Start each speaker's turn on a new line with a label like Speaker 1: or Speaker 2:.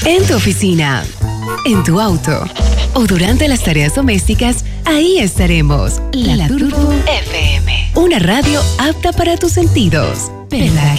Speaker 1: En tu oficina, en tu auto o durante las tareas domésticas, ahí estaremos. La Turbo FM. Una radio apta para tus sentidos. ¿Verdad?